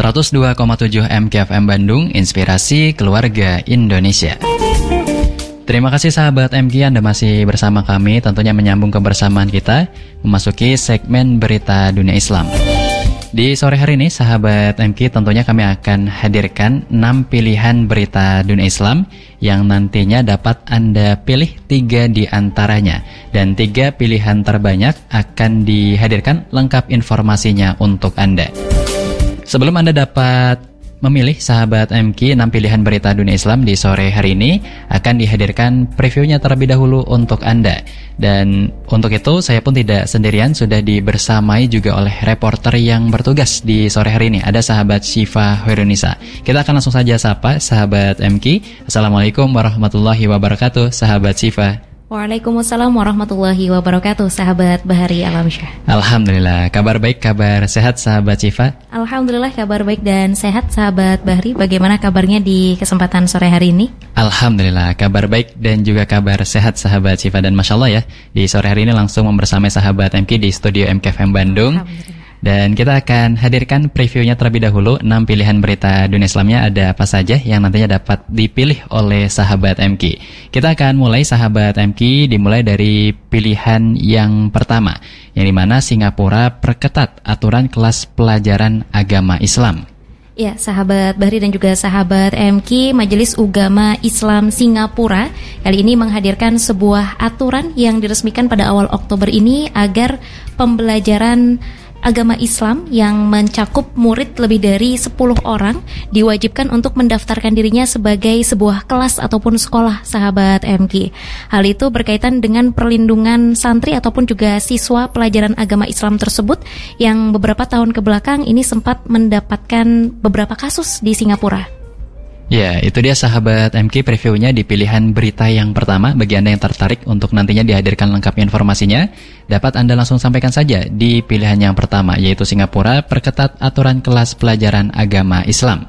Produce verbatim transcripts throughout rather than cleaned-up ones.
seratus dua koma tujuh M K F M Bandung, Inspirasi Keluarga Indonesia. Terima kasih sahabat M K, Anda masih bersama kami, tentunya menyambung kebersamaan kita memasuki segmen Berita Dunia Islam. Di sore hari ini sahabat M K, tentunya kami akan hadirkan enam pilihan berita dunia Islam yang nantinya dapat Anda pilih tiga di antaranya, dan tiga pilihan terbanyak akan dihadirkan lengkap informasinya untuk Anda. Sebelum Anda dapat memilih sahabat M K enam pilihan berita dunia Islam di sore hari ini, akan dihadirkan previewnya terlebih dahulu untuk Anda. Dan untuk itu saya pun tidak sendirian, sudah dibersamai juga oleh reporter yang bertugas di sore hari ini. Ada sahabat Syifa Hoirunisa. Kita akan langsung saja sapa sahabat M K. Assalamualaikum warahmatullahi wabarakatuh, sahabat Syifa. Waalaikumsalam warahmatullahi wabarakatuh, sahabat Bahari Alamsyah. Alhamdulillah, kabar baik, kabar sehat sahabat Syifa? Alhamdulillah kabar baik dan sehat sahabat Bahari. Bagaimana kabarnya di kesempatan sore hari ini? Alhamdulillah, kabar baik dan juga kabar sehat sahabat Syifa. Dan Masya Allah ya, di sore hari ini langsung membersamai sahabat M K di studio M K F M Bandung. Dan kita akan hadirkan previewnya terlebih dahulu. enam pilihan berita dunia Islamnya ada apa saja yang nantinya dapat dipilih oleh sahabat M K. Kita akan mulai sahabat M K, dimulai dari pilihan yang pertama, yang dimana Singapura perketat aturan kelas pelajaran agama Islam. Ya, sahabat Bahri dan juga sahabat M K, Majelis Ugama Islam Singapura kali ini menghadirkan sebuah aturan yang diresmikan pada awal Oktober ini agar pembelajaran agama Islam yang mencakup murid lebih dari sepuluh orang diwajibkan untuk mendaftarkan dirinya sebagai sebuah kelas ataupun sekolah, sahabat M K. Hal itu berkaitan dengan perlindungan santri ataupun juga siswa pelajaran agama Islam tersebut yang beberapa tahun kebelakang ini sempat mendapatkan beberapa kasus di Singapura. Ya, itu dia sahabat M K previewnya di pilihan berita yang pertama. Bagi Anda yang tertarik untuk nantinya dihadirkan lengkap informasinya, dapat Anda langsung sampaikan saja di pilihan yang pertama, yaitu Singapura perketat aturan kelas pelajaran agama Islam.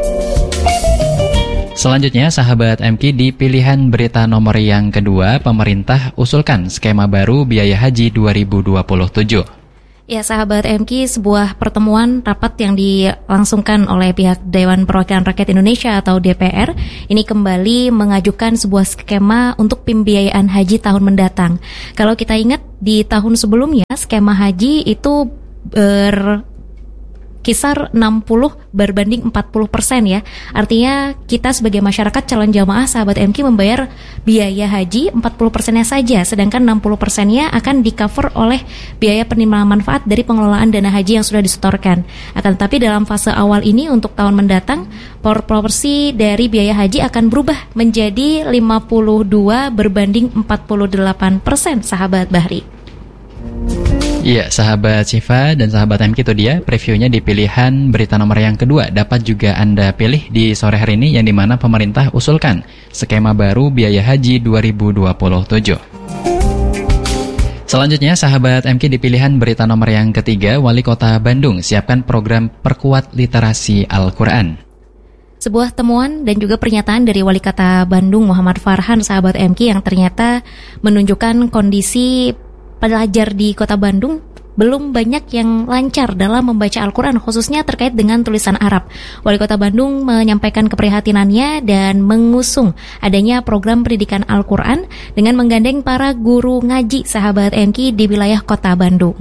Selanjutnya sahabat M K di pilihan berita nomor yang kedua, pemerintah usulkan skema baru biaya haji dua ribu dua puluh tujuh. Ya, sahabat M K, sebuah pertemuan rapat yang dilangsungkan oleh pihak Dewan Perwakilan Rakyat Indonesia atau D P R ini kembali mengajukan sebuah skema untuk pembiayaan haji tahun mendatang. Kalau kita ingat di tahun sebelumnya skema haji itu ber kisar enam puluh berbanding empat puluh persen ya. Artinya kita sebagai masyarakat calon jamaah sahabat M K membayar biaya haji empat puluh persennya saja, sedangkan enam puluh persennya akan di-cover oleh biaya penerimaan manfaat dari pengelolaan dana haji yang sudah disetorkan. Akan tetapi dalam fase awal ini untuk tahun mendatang, proporsi dari biaya haji akan berubah menjadi lima puluh dua berbanding empat puluh delapan persen, sahabat Bahri. Iya, sahabat Syifa dan sahabat M K, itu dia previewnya di pilihan berita nomor yang kedua. Dapat juga Anda pilih di sore hari ini, yang dimana pemerintah usulkan skema baru biaya haji dua ribu dua puluh tujuh. Selanjutnya sahabat M K di pilihan berita nomor yang ketiga, Wali Kota Bandung siapkan program perkuat literasi Al-Quran. Sebuah temuan dan juga pernyataan dari Wali Kota Bandung Muhammad Farhan, sahabat M K, yang ternyata menunjukkan kondisi pelajar di Kota Bandung belum banyak yang lancar dalam membaca Al-Quran, khususnya terkait dengan tulisan Arab. Wali Kota Bandung menyampaikan keprihatinannya dan mengusung adanya program pendidikan Al-Quran dengan menggandeng para guru ngaji, sahabat M K, di wilayah Kota Bandung.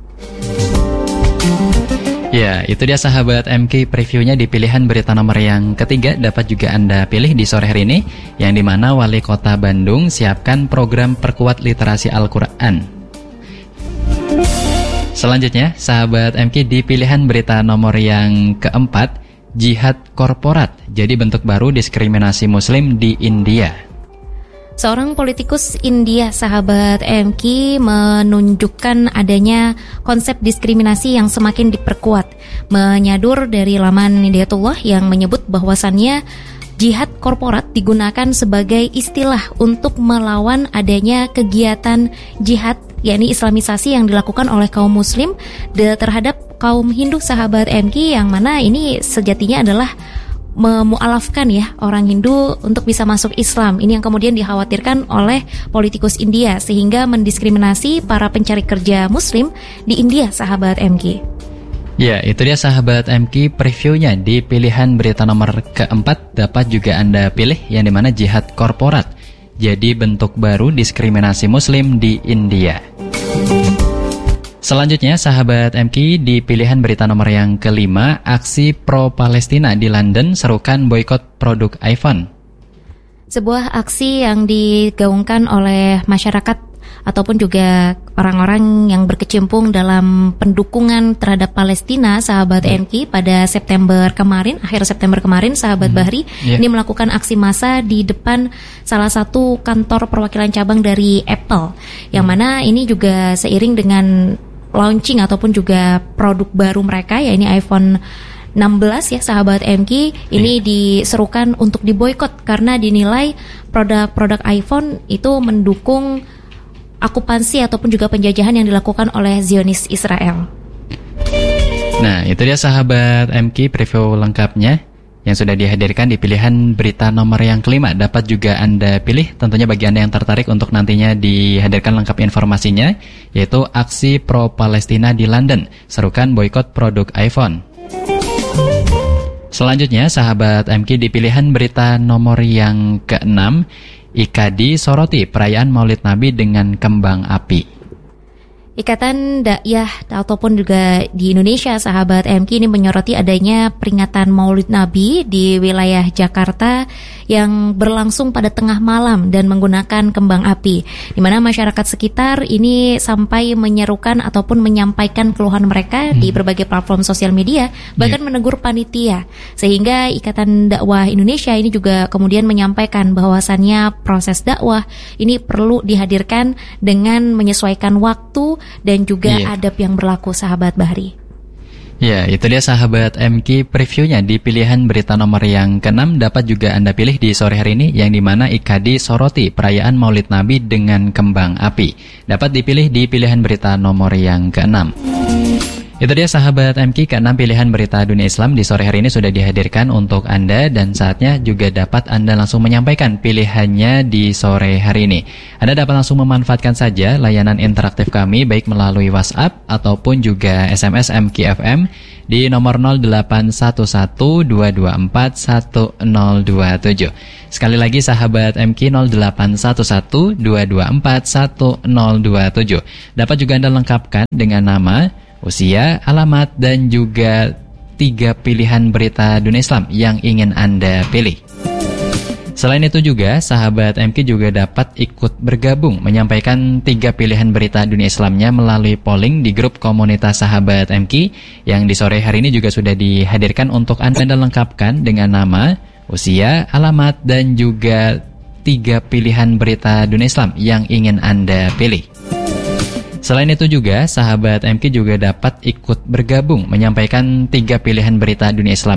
Ya, itu dia sahabat M K previewnya di pilihan berita nomor yang ketiga. Dapat juga Anda pilih di sore hari ini, yang dimana Wali Kota Bandung siapkan program perkuat literasi Al-Quran. Selanjutnya, sahabat M K di pilihan berita nomor yang keempat, jihad korporat jadi bentuk baru diskriminasi muslim di India. Seorang politikus India, sahabat M K, menunjukkan adanya konsep diskriminasi yang semakin diperkuat, menyadur dari laman Hidayatullah yang menyebut bahwasannya jihad korporat digunakan sebagai istilah untuk melawan adanya kegiatan jihad, yakni islamisasi yang dilakukan oleh kaum muslim terhadap kaum Hindu, sahabat M K, yang mana ini sejatinya adalah memualafkan ya orang Hindu untuk bisa masuk Islam. Ini yang kemudian dikhawatirkan oleh politikus India sehingga mendiskriminasi para pencari kerja muslim di India, sahabat M K. Ya, itu dia sahabat M K previewnya di pilihan berita nomor keempat. Dapat juga Anda pilih yang dimana jihad korporat jadi bentuk baru diskriminasi muslim di India. Selanjutnya sahabat M K di pilihan berita nomor yang kelima, aksi pro-Palestina di London serukan boikot produk iPhone. Sebuah aksi yang digaungkan oleh masyarakat ataupun juga orang-orang yang berkecimpung dalam pendukungan terhadap Palestina, sahabat hmm. M K, pada September kemarin, akhir September kemarin, sahabat hmm. Bahri, yeah. ini melakukan aksi massa di depan salah satu kantor perwakilan cabang dari Apple, yang mana ini juga seiring dengan launching ataupun juga produk baru mereka, ya ini iPhone enam belas ya sahabat M K, ini yeah. diserukan untuk diboikot karena dinilai produk-produk iPhone itu mendukung okupansi ataupun juga penjajahan yang dilakukan oleh Zionis Israel. Nah, itu dia sahabat M K preview lengkapnya yang sudah dihadirkan di pilihan berita nomor yang kelima. Dapat juga Anda pilih tentunya bagi Anda yang tertarik untuk nantinya dihadirkan lengkap informasinya, yaitu aksi pro-Palestina di London, serukan boikot produk iPhone. Selanjutnya sahabat M K di pilihan berita nomor yang keenam, I K A D I soroti perayaan Maulid Nabi dengan kembang api. Ikatan Dakwah ataupun juga di Indonesia, sahabat M K, ini menyoroti adanya peringatan Maulid Nabi di wilayah Jakarta yang berlangsung pada tengah malam dan menggunakan kembang api, di mana masyarakat sekitar ini sampai menyerukan ataupun menyampaikan keluhan mereka hmm. di berbagai platform sosial media, bahkan yeah. menegur panitia, sehingga Ikatan Dakwah Indonesia ini juga kemudian menyampaikan bahwasannya proses dakwah ini perlu dihadirkan dengan menyesuaikan waktu dan juga yeah. adab yang berlaku, sahabat Bahri. Ya, itu dia sahabat M K previewnya di pilihan berita nomor yang keenam. Dapat juga Anda pilih di sore hari ini, yang dimana I K A D I soroti perayaan Maulid Nabi dengan kembang api. Dapat dipilih di pilihan berita nomor yang keenam. Itu dia sahabat M K, keenam pilihan berita dunia Islam di sore hari ini sudah dihadirkan untuk Anda, dan saatnya juga dapat Anda langsung menyampaikan pilihannya di sore hari ini. Anda dapat langsung memanfaatkan saja layanan interaktif kami baik melalui WhatsApp ataupun juga S M S M K F M di nomor nol delapan satu satu dua dua empat satu nol dua tujuh. Sekali lagi sahabat M K, nol delapan satu satu dua dua empat satu nol dua tujuh. Dapat juga Anda lengkapkan dengan nama, usia, alamat, dan juga tiga pilihan berita dunia Islam yang ingin Anda pilih. Selain itu juga, sahabat M K juga dapat ikut bergabung menyampaikan tiga pilihan berita dunia Islamnya melalui polling di grup komunitas sahabat M K yang di sore hari ini juga sudah dihadirkan untuk Anda lengkapkan dengan nama, usia, alamat, dan juga tiga pilihan berita dunia Islam yang ingin Anda pilih. Selain itu juga, sahabat M K juga dapat ikut bergabung menyampaikan tiga pilihan berita dunia Islam